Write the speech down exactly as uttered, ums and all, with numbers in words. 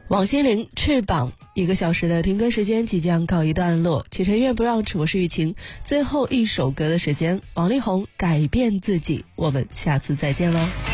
网心灵翅膀，一个小时的听歌时间即将告一段落。启程乐不让我是雨晴，最后一首歌的时间，王力宏改变自己，我们下次再见喽。